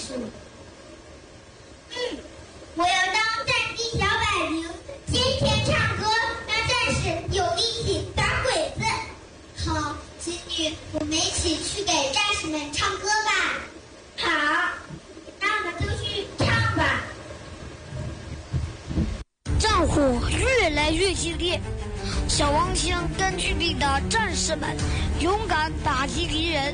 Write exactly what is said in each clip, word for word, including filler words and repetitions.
事。嗯，我要当战地小百灵，天天唱歌，让战士有力气打鬼子。好，子女，我们一起去给战士们唱歌吧。好，那我们就去唱吧。 战火越来越激烈，小王乡根据地的战士们勇敢打击敌人。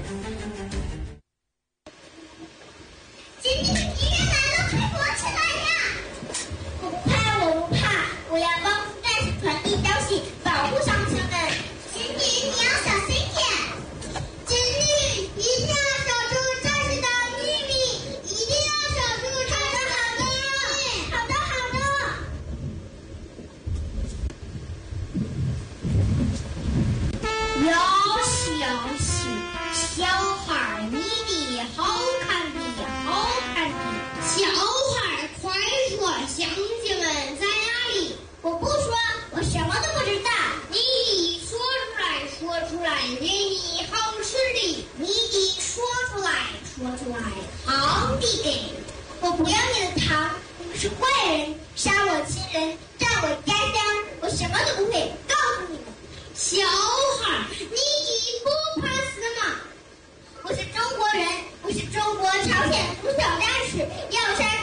子女，敌人来了，快躲起来呀！我不怕，我不怕，我要帮助战士传递消息，保护乡亲们。子女，你要小心点。子女，一定要守住战士的秘密，一定要守住战士的秘密。好的，好的。有消息，小孩你的好看的好看的，小孩快说，乡亲们在哪里？我不说，我什么都不知道。你说出来，说出来，给你好吃的，你的说出来，说出来，好的给。我不要你的糖，你们是坏人，杀我亲人，占我家乡，我什么都不会，告诉你们。小孩，你不怕死吗？我是中国人，我是中国朝鲜拂晓战士，要杀